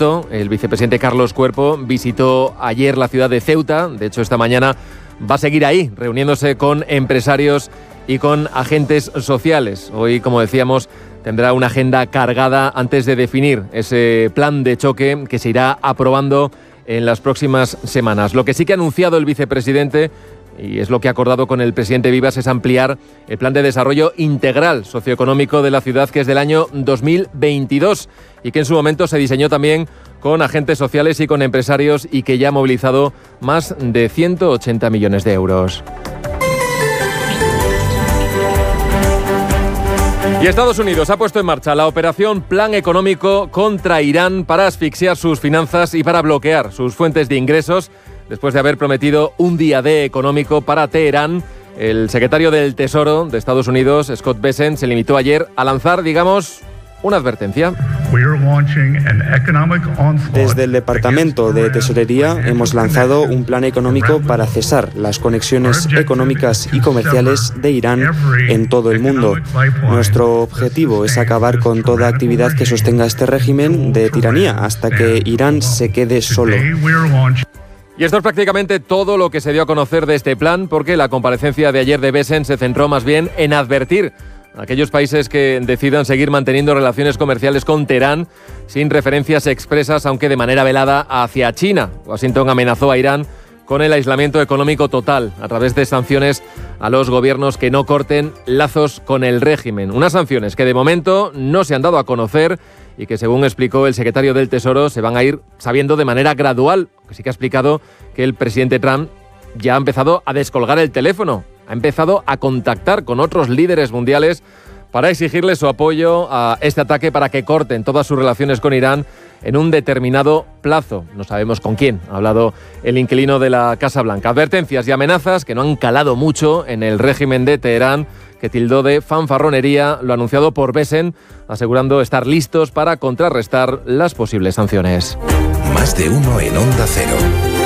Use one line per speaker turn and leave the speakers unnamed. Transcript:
Egipto. El vicepresidente Carlos Cuerpo visitó ayer la ciudad de Ceuta. De hecho, esta mañana va a seguir ahí, reuniéndose con empresarios y con agentes sociales. Hoy, como decíamos, tendrá una agenda cargada antes de definir ese plan de choque que se irá aprobando en las próximas semanas. Lo que sí que ha anunciado el vicepresidente, y es lo que ha acordado con el presidente Vivas, es ampliar el plan de desarrollo integral socioeconómico de la ciudad, que es del año 2022 y que en su momento se diseñó también con agentes sociales y con empresarios y que ya ha movilizado más de 180 millones de euros. Y Estados Unidos ha puesto en marcha la operación Plan Económico contra Irán para asfixiar sus finanzas y para bloquear sus fuentes de ingresos, después de haber prometido un día D económico para Teherán. El secretario del Tesoro de Estados Unidos, Scott Bessent, se limitó ayer a lanzar, digamos, una advertencia.
Desde el Departamento de Tesorería hemos lanzado un plan económico para cesar las conexiones económicas y comerciales de Irán en todo el mundo. Nuestro objetivo es acabar con toda actividad que sostenga este régimen de tiranía hasta que Irán se quede solo.
Y esto es prácticamente todo lo que se dio a conocer de este plan, porque la comparecencia de ayer de Bessent se centró más bien en advertir a aquellos países que decidan seguir manteniendo relaciones comerciales con Teherán sin referencias expresas, aunque de manera velada, hacia China. Washington amenazó a Irán con el aislamiento económico total a través de sanciones a los gobiernos que no corten lazos con el régimen. Unas sanciones que de momento no se han dado a conocer y que, según explicó el secretario del Tesoro, se van a ir sabiendo de manera gradual. Que sí que ha explicado que el presidente Trump ya ha empezado a descolgar el teléfono, ha empezado a contactar con otros líderes mundiales para exigirle su apoyo a este ataque para que corten todas sus relaciones con Irán en un determinado plazo. No sabemos con quién ha hablado el inquilino de la Casa Blanca. Advertencias y amenazas que no han calado mucho en el régimen de Teherán, que tildó de fanfarronería lo anunciado por Bessent, asegurando estar listos para contrarrestar las posibles sanciones.
Más de uno en Onda Cero.